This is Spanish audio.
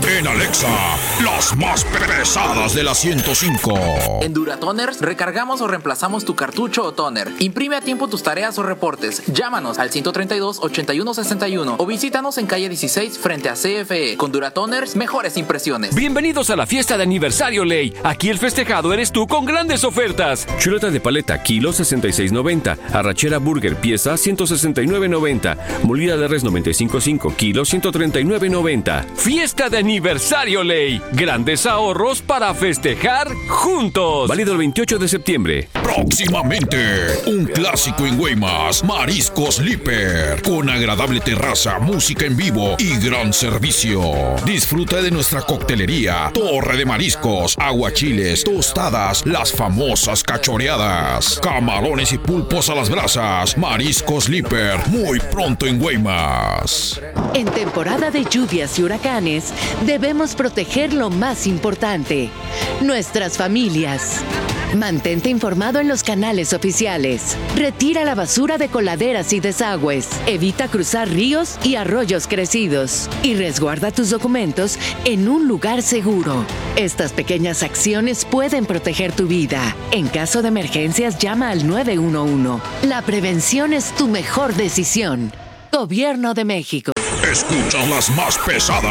En Alexa, las más pesadas de la 105. En Duratoners, recargamos o reemplazamos tu cartucho o toner. Imprime a tiempo tus tareas o reportes. Llámanos al 132-8161 o visítanos en calle 16 frente a CFE. Con Duratoners, mejores impresiones. Bienvenidos a la fiesta de aniversario Ley. Aquí el festejado eres tú con grandes ofertas. Chuleta de paleta, kilo 66.90. Arrachera burger, pieza 169.90. Molida de res 95.5, kilo 139.90. Fiesta de aniversario Ley. Grandes ahorros para festejar juntos. Válido el 28 de septiembre. Próximamente, un clásico en Guaymas, Mariscos Líper, con agradable terraza, música en vivo y gran servicio. Disfruta de nuestra coctelería, torre de mariscos, aguachiles, tostadas, las famosas cachoreadas, camarones y pulpos a las brasas. Mariscos Líper, muy pronto en Guaymas. En temporada de lluvias y huracanes, debemos proteger lo más importante, nuestras familias. Mantente informado en los canales oficiales. Retira la basura de coladeras y desagües. Evita cruzar ríos y arroyos crecidos. Y resguarda tus documentos en un lugar seguro. Estas pequeñas acciones pueden proteger tu vida. En caso de emergencias, llama al 911. La prevención es tu mejor decisión. Gobierno de México. Escucha las más pesadas